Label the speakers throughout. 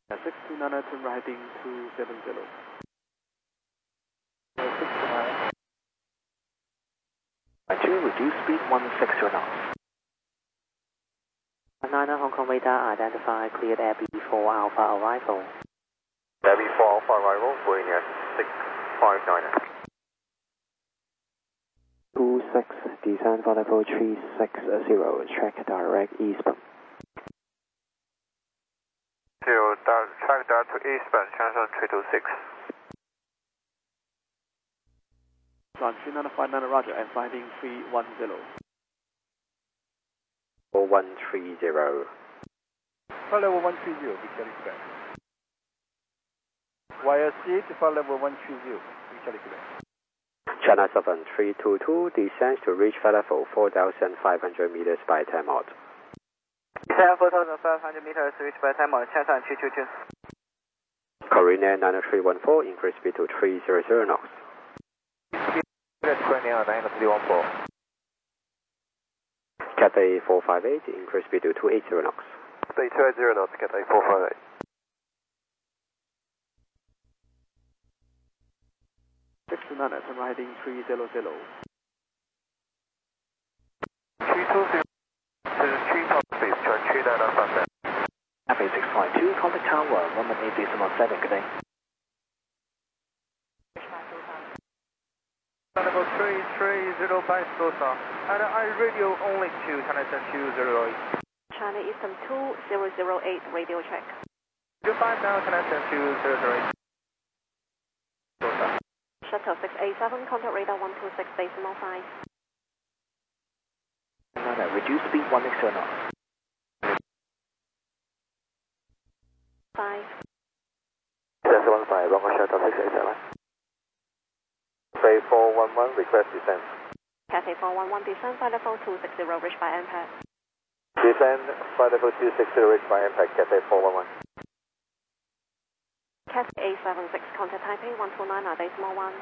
Speaker 1: 629 turn right heading 270.
Speaker 2: 629. 2, reduce speed 160 knots. 19 Hong Kong radar identify cleared Air B4 Alpha arrival.
Speaker 3: Air B4 Alpha arrival, going at 659.
Speaker 2: 26, descend for level 360, track direct eastbound.
Speaker 3: 0, track direct to eastbound, channel 326.
Speaker 1: Run 3959 Roger, and finding 310.
Speaker 2: 4130.
Speaker 4: Flight level 130, we can expect. Via seat, flight level 130, we can expect.
Speaker 2: China 7322 descends to reach flight level 4,500 meters by time out.
Speaker 3: Descend 4,500 meters, reach by time out, China 322.
Speaker 2: Korean Air 9314, increase speed to 300 knots. Cathay 458, increase speed to 280 knots.
Speaker 3: Speed 280 knots, Cathay 458.
Speaker 1: 629 turn right heading 300.
Speaker 3: 320 to 3000 feet, track 3959.
Speaker 2: FA 652, contact tower 118.7, good day.
Speaker 3: Level 330 by Sosa, and I radio only to China 208.
Speaker 5: China Eastern 2008 radio check.
Speaker 3: 25 now, China 208. Sosa.
Speaker 5: Shuttle 687, contact radar 126.5.
Speaker 2: Reduce speed 160 knots.
Speaker 5: 5.
Speaker 3: That's 15, wrong shuttle 687. Cathay 411, request descent.
Speaker 5: Cathay 411, descend by level 260, reach by impact.
Speaker 3: Descend, flight level 260, reach by impact, Cathay 411.
Speaker 5: Cathay A76, contact Taipei 129, decimal 1.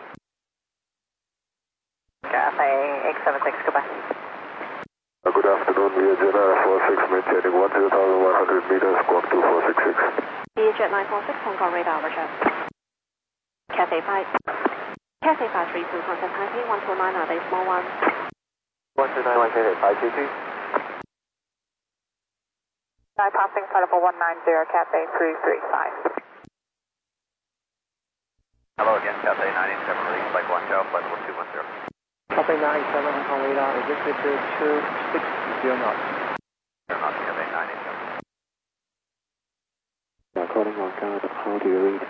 Speaker 3: Cathay X76, goodbye. Good afternoon, Vietjet 946, maintaining 10,100 meters, squawk 2466.
Speaker 5: Vietjet 946, Hong Kong radar, roger. Cathay 5. Cathay 532, contact Taipei 129, decimal 1.
Speaker 3: 129, Cathay 522.
Speaker 6: Passing flight level 190, Cathay 335.
Speaker 3: Hello again, Cathay 987, release flight 1 Chow, flight level 210.
Speaker 4: Cathay 97 Hong Kong radar, reduce speed to 260 knots.
Speaker 3: Knots, Cathay 987.
Speaker 2: Calling on guard, how do you read?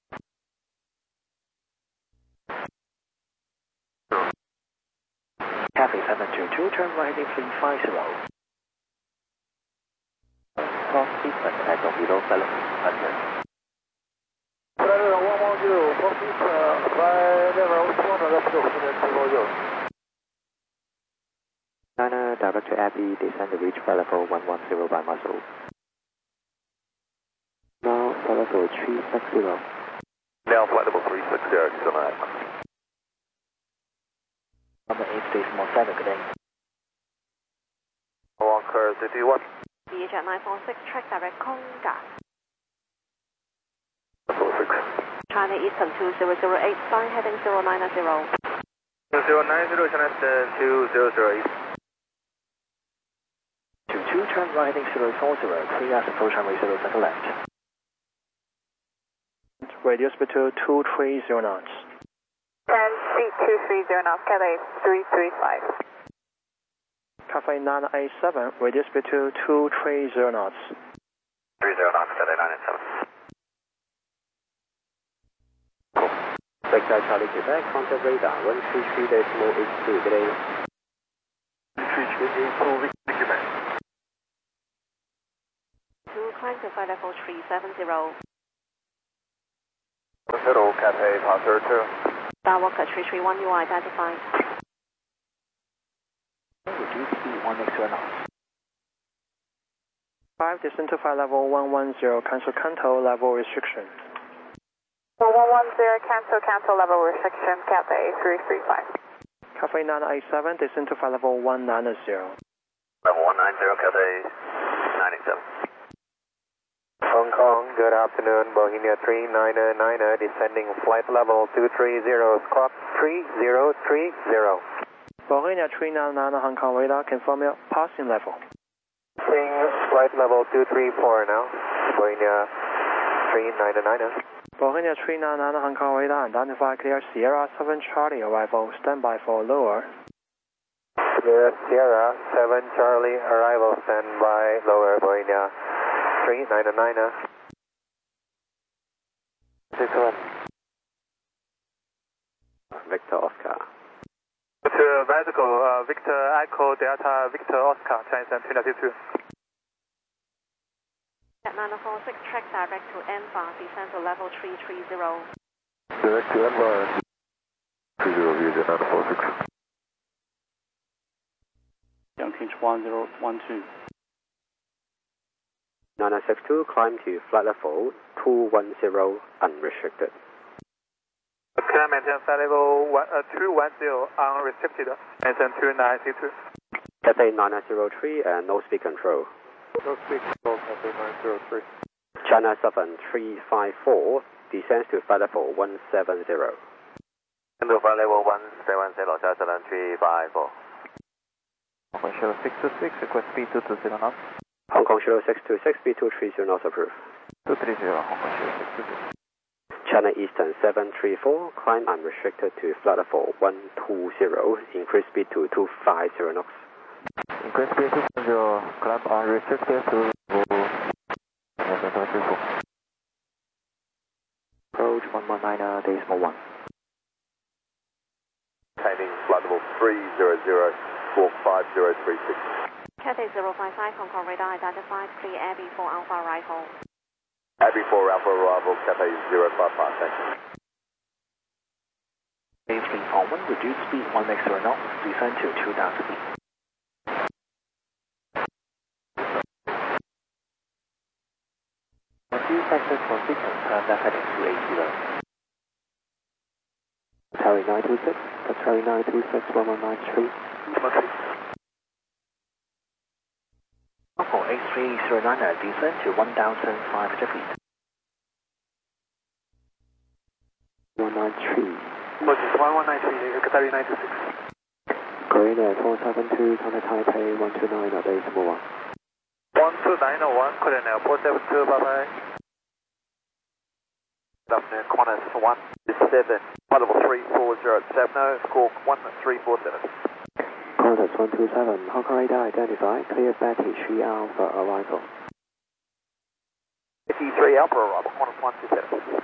Speaker 2: Cathay 722, turn right heading 350. Cross sequence at Domino Fellow 100.
Speaker 4: Flight level 110, cross flight level 200 left to 0.
Speaker 2: China direct to Abbey, descend to reach flight level 110 by muscle. Now flight level 360.
Speaker 3: Now flight level 360, tonight.
Speaker 2: Number 8.7, good day.
Speaker 3: Walker 51.
Speaker 5: Vietjet 946, track direct Konga.
Speaker 3: 46.
Speaker 5: China Eastern 2008, flying heading 090.
Speaker 3: 090, China 2008.
Speaker 2: 22, turn right heading 040, clear as approach runway 0 second left.
Speaker 4: Radio speed to 230 knots.
Speaker 6: And seat 230 knots, Cathay 335.
Speaker 4: Cathay 987, radio speed to 230 knots.
Speaker 3: 30 knots, Cathay 987.
Speaker 2: Vector Charlie Quebec, contact radar 133.82, good day.
Speaker 3: 133.82, Quebec.
Speaker 5: 2, climb to flight level 370.
Speaker 3: Hello, Cathay Passer 2.
Speaker 5: Skywalker 331, you are identified.
Speaker 2: Reduce speed 160 knots.
Speaker 4: 5, descend to flight level 110, cancel canto level restriction.
Speaker 6: 110, cancel level restriction, Cathay 335.
Speaker 4: Cathay 987, descend to flight level 190.
Speaker 3: Level 190, Cathay 987. Hong Kong Good afternoon, Bohemia 3999, descending flight level 230, squawk 3030.
Speaker 4: Bohemia 3999 Hong Kong radar, confirm your passing level.
Speaker 3: Seeing flight level 234 now, Bohemia 3999.
Speaker 4: Bohemia 3999 Hong Kong radar, identify clear Sierra 7 Charlie arrival, standby for lower.
Speaker 3: Clear Sierra 7 Charlie arrival, standby lower, Bohemia 3999.
Speaker 2: Victor Oscar.
Speaker 7: To vertical, Victor Echo Delta Victor Oscar, Chinese 292.
Speaker 5: At 946, track direct to Enfa, descend to level 330.
Speaker 3: Direct to Enfa, 30 via 946.
Speaker 1: Youngkinch 1012.
Speaker 2: 9962, climb to flight level 210, unrestricted.
Speaker 7: Can maintain flight level 210 unrestricted, Chinese 2962.
Speaker 2: Cathay 9903 and no speed control.
Speaker 3: No speed control, Cathay 903.
Speaker 2: China 7354, descends to flight level 170.
Speaker 3: Into flight level 170, China 354.
Speaker 4: Hong Kong Shuttle 626, request speed 220 knots.
Speaker 2: Hong Kong Shuttle 626, speed 230 knots approved.
Speaker 4: 230, Hong Kong Shuttle 626.
Speaker 2: China Eastern 734, climb unrestricted to flight level 120, increase speed to 250 knots.
Speaker 4: Increase speed 250, climb unrestricted to 734. Approach 119.1.
Speaker 3: Maintaining flight level 300, squawk 5036.
Speaker 5: Cathay 055, Hong Kong radar identified, clear Abbey 4 Alpha arrival.
Speaker 3: Abbey 4 Alpha arrival, Cathay 055, thank you.
Speaker 4: Maintain forward, reduce speed 1x0 knots, descend to 2000 feet. A few sectors for signal, turn left heading 280. Terry 926, Terry 926, 1193. For A309, descend to 1,500 feet. 193.
Speaker 7: Which is 1193, Cathay 926.
Speaker 3: Korean Air 472, contact Taipei 129 at decimal 1.
Speaker 7: 12901, Korean Air 472, bye bye. Good afternoon, Qantas 127, flight level 34070, squawk 1347.
Speaker 3: Qantas 127, Hong Kong radar identified, clear Betty 3 Alpha arrival.
Speaker 7: 53 Alpha arrival, Qantas 127.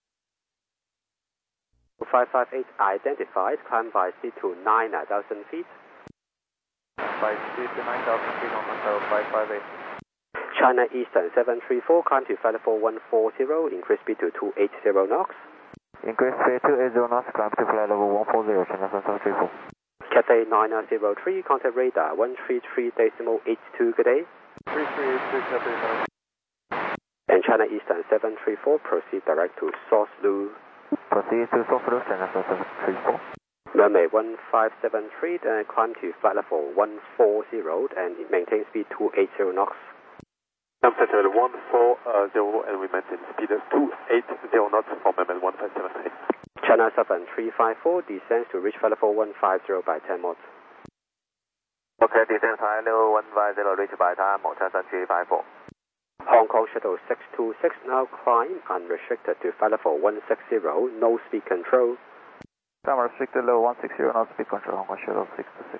Speaker 2: 558 identified, climb by speed to 9,000 feet.
Speaker 7: By speed to 9,000 feet on Hotel 558.
Speaker 2: China Eastern 734, climb to flight level 140, increase speed to 280 knots.
Speaker 4: Increase speed 280 knots, climb to flight level 140, China 734.
Speaker 2: Cathay 9903, contact radar 133.82, good day.
Speaker 7: 3382, Cathay 9.
Speaker 2: And China Eastern 734, proceed direct to Source Lu.
Speaker 4: Proceed to Source Lu, China 734.
Speaker 2: Runway 1573, then climb to flight level 140 and maintain speed 280 knots.
Speaker 3: Temperature 140 and we maintain speed 280 knots from MM 1578.
Speaker 2: China 7354, descends to reach flight level 150 by 10 knots.
Speaker 3: Okay, descend flight level 150, reach by time, China 354.
Speaker 2: Hong Kong Shuttle 626, now climb unrestricted to flight level 160, no speed control.
Speaker 4: Climb restricted level 160, no speed control, Hong Kong Shuttle 626.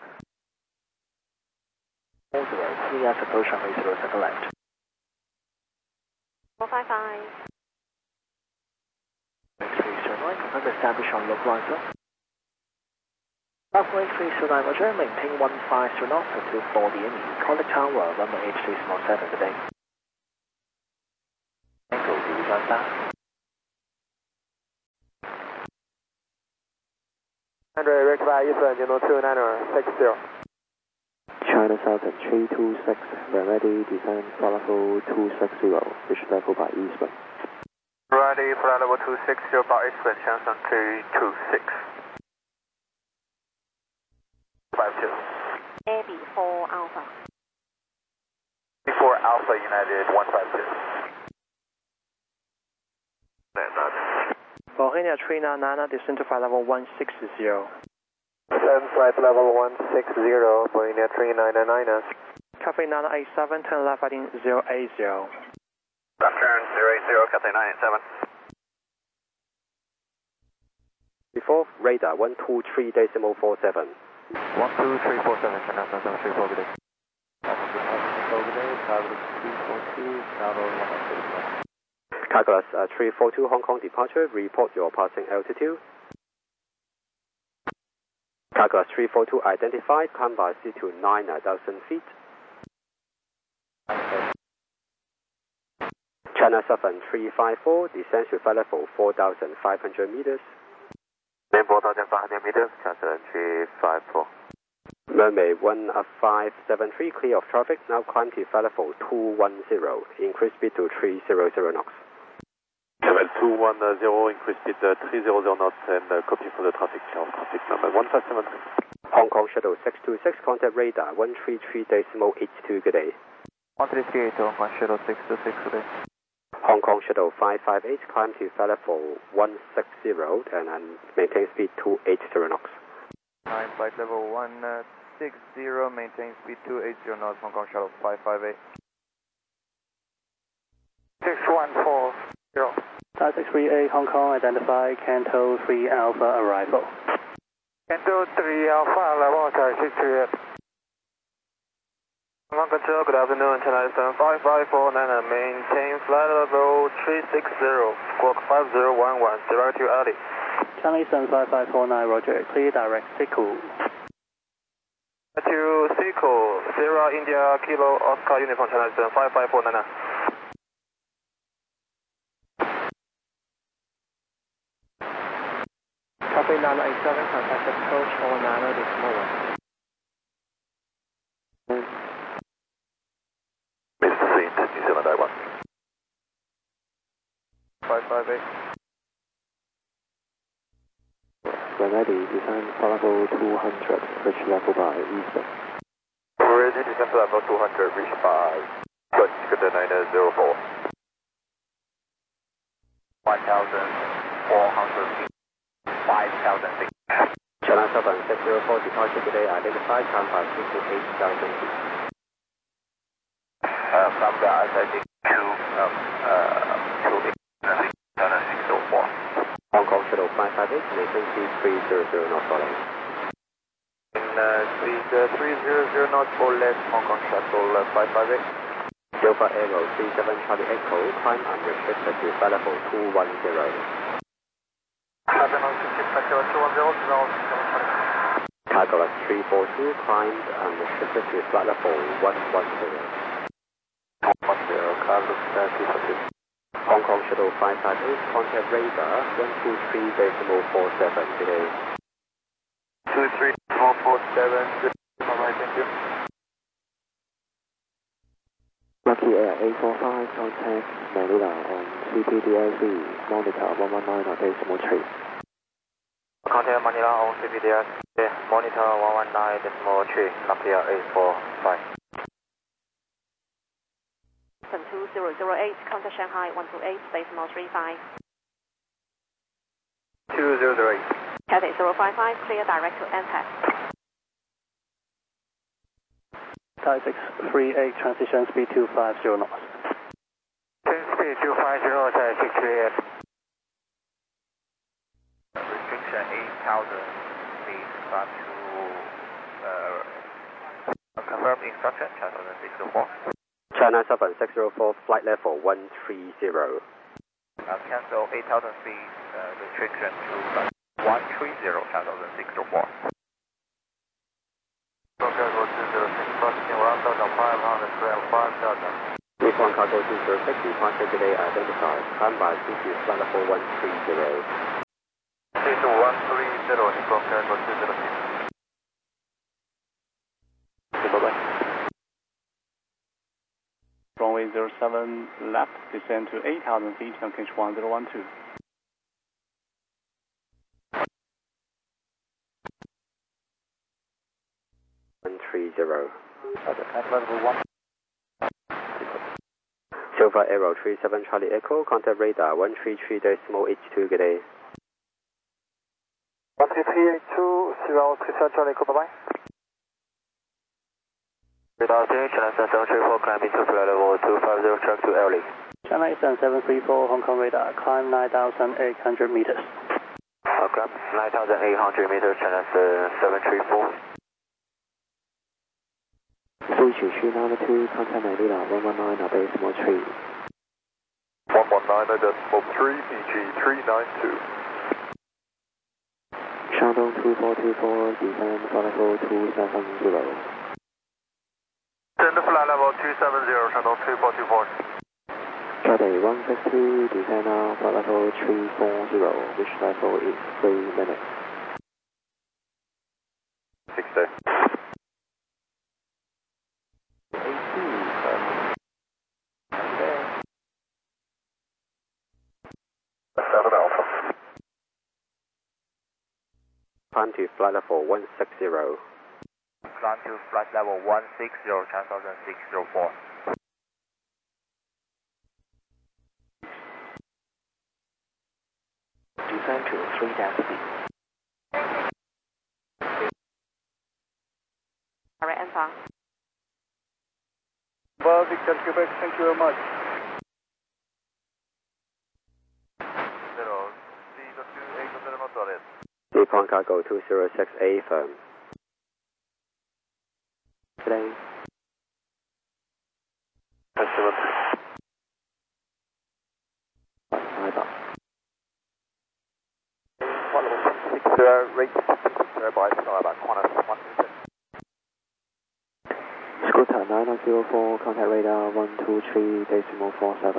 Speaker 4: 40, 3S approach runway 0, second left.
Speaker 5: 455.
Speaker 4: 309, confirm establish on localizer. Halfway 309, Roger, maintain 150 knots until 40 ME. Contact tower, runway H307 today. Echo, do you like that?
Speaker 7: Andre, rectify Eastern, General 2960.
Speaker 3: China Southern 326, when ready, descend flight level 260, reach level by eastbound.
Speaker 7: Ready, flight level 260, about eastbound, China 326. 52.
Speaker 5: Abbey 4 Alpha.
Speaker 7: 4 Alpha United 152.
Speaker 8: Marina 399, descend to flight level 160.
Speaker 7: Descend flight level 160, Marina 399.
Speaker 8: Cathay 987, turn left heading 080.
Speaker 7: Left turn 080, Cathay 987.
Speaker 2: Before radar 123.47.
Speaker 7: 12347, China 734, good day.
Speaker 2: Calculus 342 Hong Kong departure, report your passing altitude. Calculus 342 identified, climb by sea to 9,000 feet. China 7354, descend to flight level 4,500 meters.
Speaker 7: Main 4,500 meters, China 7354.
Speaker 2: Runway 1573, clear of traffic, now climb to flight level 210, increase speed to 300 knots.
Speaker 3: Level 210, increase speed 300 knots and copy for the traffic number 1573.
Speaker 2: Hong Kong Shuttle 626, contact radar 133.82, good day.
Speaker 7: 1338, Hong Kong Shuttle 626, good day.
Speaker 2: Hong Kong Shuttle 558, climb to flight level 160 and maintain speed 280 knots.
Speaker 7: Flight level 160, maintain speed 280 knots, Hong Kong Shuttle 558.
Speaker 4: 6140.
Speaker 1: 5638 Hong Kong, identify Canto 3 Alpha arrival.
Speaker 4: Canto 3 Alpha, level 638.
Speaker 7: Hong Kong Control, good afternoon, China 75549, maintain flight level 360, squawk 5011, direct to Ali.
Speaker 1: China 75549, roger, clear direct Siku.
Speaker 7: To Siku, Sierra India Kilo Oscar Uniform, China 75549.
Speaker 8: Cathay 987, contact approach 490.1.
Speaker 3: Mr. Saint, New Zealand I-1.
Speaker 7: 558.
Speaker 2: When ready, descend flight level 200, reach level by eastern.
Speaker 7: Ready, descend flight level 200, reach by good, good 904. 1,400 feet. 5,000 feet.
Speaker 2: China 7604, departure today identified, climb by sea to 8,000 feet.
Speaker 7: From the ascending to 604.
Speaker 2: Hong Kong Shuttle 558, maintain speed 300 knots for left.
Speaker 7: Speed 300 knots for left, Hong Kong Shuttle 558.
Speaker 2: Silver Arrow 37 Charlie Echo, climb unrestricted to flight level 210. Calculus 342, climbed unrestricted to flight level 110.
Speaker 7: 110, Calculus 342.
Speaker 2: Hong Kong Shuttle 558, contact radar 123.47 today.
Speaker 7: 23447, alright, thank you.
Speaker 2: Lucky Air 845, contact Manila on CPDLC, monitor 119.3.
Speaker 7: Contact Manila on CPDLC, monitor 119.3, Lucky Air 845.
Speaker 5: 2008, contact Shanghai 128, decimal 35.
Speaker 7: 2008.
Speaker 5: Cathay 055, clear direct to NTAC.
Speaker 1: 5638, transition speed 250 knots.
Speaker 4: Speed 250, 638.
Speaker 7: Restriction 8,000 feet, start to confirm instruction, China 604.
Speaker 2: China 7604, flight level 130.
Speaker 7: Cancel 8,000 feet, restriction to 130, China 604. Okay, go 206, crossing 1,500, 5,000.
Speaker 2: This one cargo 206, departure today identified, climb by sea to flight level 130.
Speaker 7: Speed 130, Nippon Cargo 206.
Speaker 2: Bye-bye.
Speaker 1: Runway 07 left, descend to 8,000 feet, Cambridge 1012.
Speaker 2: Silver Arrow 37 Charlie Echo, contact radar 133.82, good day.
Speaker 4: 13820, Christian Charlie, bye-bye.
Speaker 7: Radar 3, Channel 734, climbing to flight level 250, track to Airley.
Speaker 1: Channel 734, Hong Kong radar, climb 9,800 meters.
Speaker 7: Climb 9,800 meters, Channel 734.
Speaker 2: Fuji 392, contact my radar 119 at decimal 3.
Speaker 3: 119 at decimal 3, PG 392.
Speaker 2: Shandong 2424, descend flight level 270.
Speaker 7: Descend flight level 270, Shandong 2424.
Speaker 2: Cathay 152, descend now flight level 340, which level is 3 minutes.
Speaker 3: 6 day. 7 Alpha.
Speaker 2: Climb to flight level 160.
Speaker 7: Climb to flight level 160, channel 604.
Speaker 8: Descend to 3 speed.
Speaker 5: Alright, and song.
Speaker 4: Well, Victor, Quebec, thank you very much.
Speaker 2: Nippon Cargo 206A firm. Today. Scooter 9004, contact radar 123.47.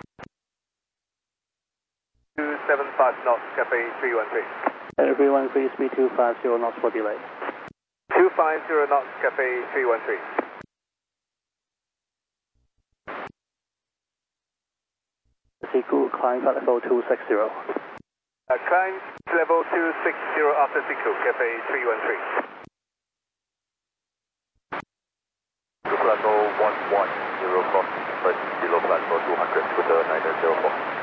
Speaker 4: 275 knots, Cafe 313.
Speaker 1: 313, speed 250 knots for delay.
Speaker 4: 250 knots, Cafe 313.
Speaker 1: Siku, climb flight level 260.
Speaker 4: Climb level 260 after Siku, Cafe 313.
Speaker 3: Flight level 110 cross, but below flight level 200 with the 904.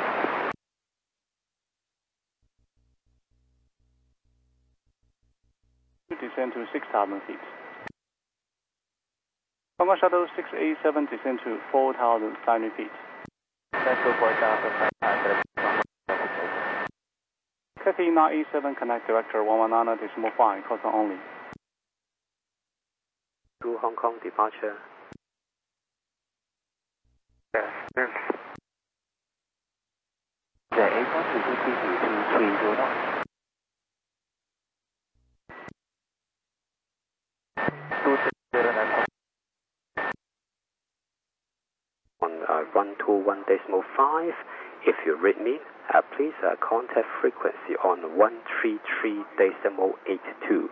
Speaker 1: Descend to 6,000 feet. Hong Kong Shuttle 687, descend to 4,500 feet. Cathay 987, connect director 119.5, caution only.
Speaker 2: To Hong Kong departure.
Speaker 8: The 812 knots.
Speaker 2: 121.5. If you read me, please contact frequency on 133.82.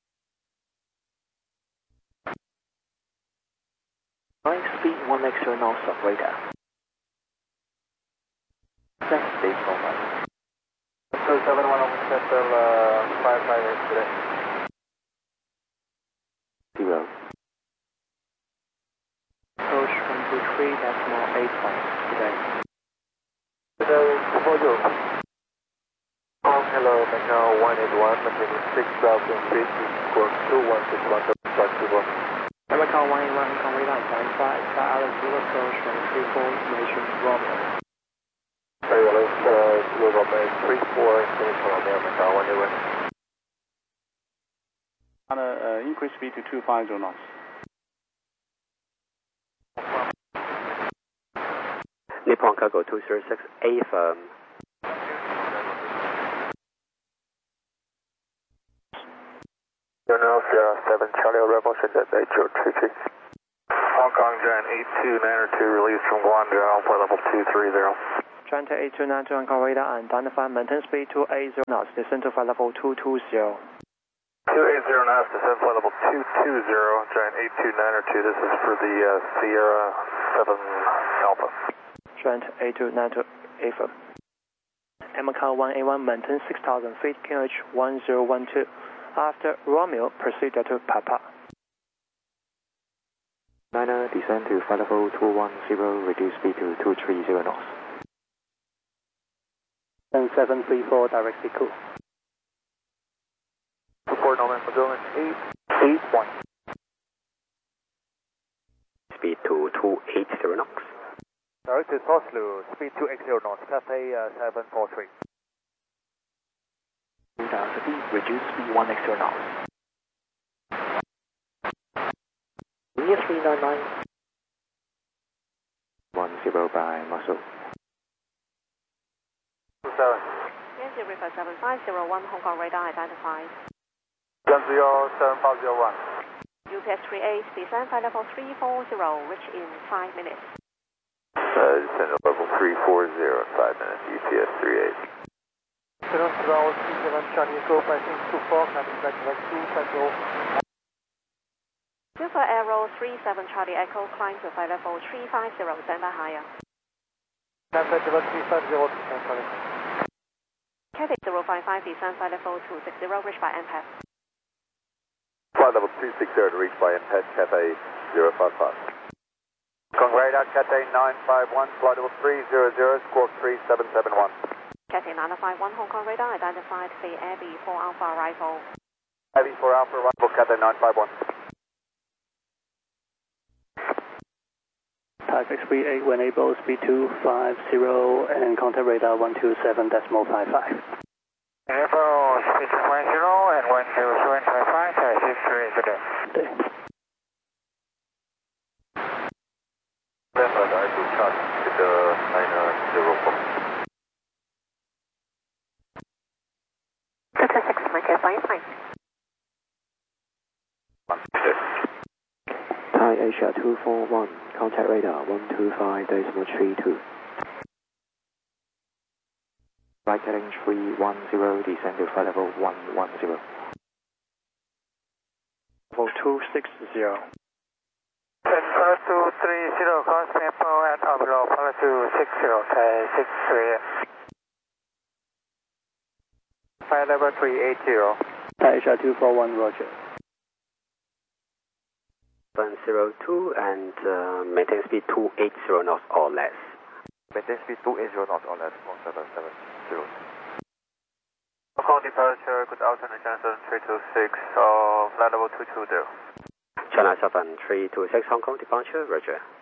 Speaker 8: Flying speed 1 extra knots of radar. Thanks, Dave, so much.
Speaker 4: So 71 settle 558 today.
Speaker 2: 0.
Speaker 8: Approach 123.81 today.
Speaker 4: Today, Fojo. Hello, Macau 181, maintaining 6,000 feet, squawk 2161, flexible.
Speaker 8: Macau 181, Hong Kong radar, stand 5, Alex, approach 134, information, Romeo.
Speaker 4: Hey, Alex, Zulu Romeo 34, information, Romeo, Macau 181.
Speaker 1: Increase speed to 250 knots.
Speaker 2: Nippon Cargo 206A firm.
Speaker 3: Now Sierra 7 Charlie Rebel, set at 8033. Hong Kong Giant 8292, release from Guangzhou, flight level 230.
Speaker 8: Giant 8292 Hong Kong radar, unidentified, maintain speed 280 knots, descend to flight level 220.
Speaker 3: 280 knots, descend flight level 220, Giant 8292, this is for the Sierra 7 Alpha.
Speaker 8: Giant 8292 A firm. Macau 181, maintain 6,000 feet, QH 1012. After Romeo, proceed to Papa.
Speaker 2: Niner, descend to flight level 210, reduce speed to 230 knots.
Speaker 1: And 734, direct Siku.
Speaker 7: Report Norman Fulfillment 881.
Speaker 2: Speed to 280 knots.
Speaker 4: Direct to Oslo, speed 280 knots, Cathay 743.
Speaker 8: Reduce speed 180 knots.
Speaker 2: Year 399. 10 by muscle.
Speaker 5: 27. Yankee River 7501, Hong Kong radar identified.
Speaker 7: Yankee 7501.
Speaker 5: UPS 38, descend flight level 340, reach in 5 minutes.
Speaker 3: Descend level 340, 5 minutes, UPS 38.
Speaker 4: Tower 37 Charlie Echo, passing 24, climbing back to 250.
Speaker 5: Silver Arrow 37 Charlie Echo, climb to flight level 350, stand by higher.
Speaker 4: Climb back to 350, descend sorry.
Speaker 5: Cathay 055, descend flight level 260, reach by MPAS.
Speaker 3: Flight level 260 to reach by MPAS, Cathay 055.
Speaker 7: Hong Kong radar, Cathay 951, flight level 300, squawk 3771.
Speaker 5: Cathay 951, Hong Kong radar identified, say Air B4 Alpha arrival.
Speaker 7: Air B4 Alpha arrival, Cathay 951.
Speaker 8: Target 38 when able, speed 250 and contact radar 127.55.
Speaker 7: Airport speed 210 and 127.55, 63, good day.
Speaker 8: Day.
Speaker 3: Left radar to charge to the 904.
Speaker 6: Delta 6, Mike, flight fine.
Speaker 2: Thai Asia 241, contact radar 125.32. Right heading 310, descend to flight level 110.
Speaker 8: Level 260.
Speaker 7: Flight 230, cross tempo at below, flight 260, Thai 63. Flight level 380.
Speaker 8: Thai Asia 241, roger.
Speaker 2: 102 and maintain speed 280 knots or less.
Speaker 3: Maintain speed 280 knots or less, 1770.
Speaker 7: Hong Kong departure, good afternoon, China 7326, flight level 220.
Speaker 2: China 7326, Hong Kong departure, roger.